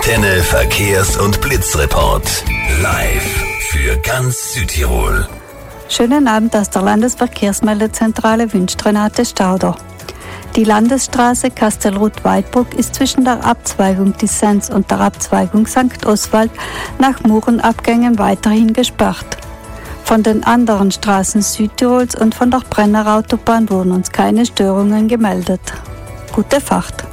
Antenne Verkehrs- und Blitzreport. Live für ganz Südtirol. Schönen Abend aus der Landesverkehrsmeldezentrale wünscht Renate Stauder. Die Landesstraße Kastelruth-Weidbruck ist zwischen der Abzweigung Dissens und der Abzweigung St. Oswald nach Murenabgängen weiterhin gesperrt. Von den anderen Straßen Südtirols und von der Brenner Autobahn wurden uns keine Störungen gemeldet. Gute Fahrt!